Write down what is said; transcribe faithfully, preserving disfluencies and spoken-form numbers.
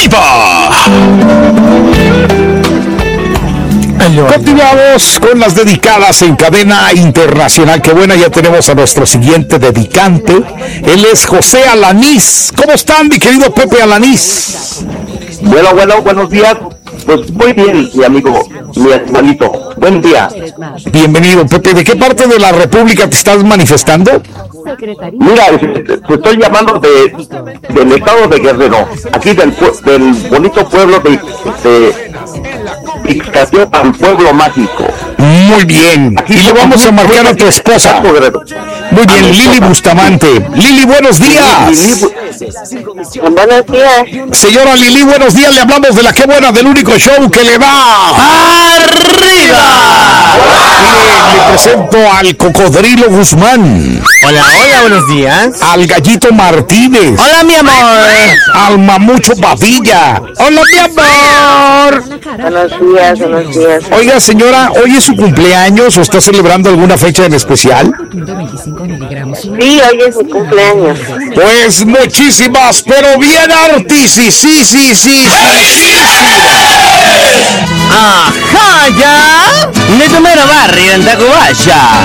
arriba. Continuamos con las dedicadas en cadena internacional. Qué buena, ya tenemos a nuestro siguiente dedicante. Él es José Alanís. ¿Cómo están, mi querido Pepe Alanís? Bueno, bueno, buenos días. Pues muy bien, mi amigo, mi hermanito. Buen día. Bienvenido, Pepe. ¿De qué parte de la República te estás manifestando? Mira, te estoy llamando de, del estado de Guerrero, aquí del, del bonito pueblo de, de Ixtaciopan, al pueblo mágico. Muy bien. Aquí y le vamos a marcar a tu esposa. Muy bien, Lili Bustamante. Lili, buenos días. Buenos días. Señora Lili, buenos días. Le hablamos de la Qué Buena, del único show que le va arriba. Mire, le presento al Cocodrilo Guzmán. Hola, hola, buenos días. Al Gallito Martínez. Hola, mi amor. Al Mamucho Padilla. Hola, mi amor. Buenos días, buenos días. Oiga, señora, ¿hoy es su cumpleaños o está celebrando alguna fecha en especial? Sí, hoy es mi cumpleaños. Pues muchísimas, pero bien artisis, sí, sí, sí, sí, sí. Ajá, ya. De tu mero barrio en Tacubaya.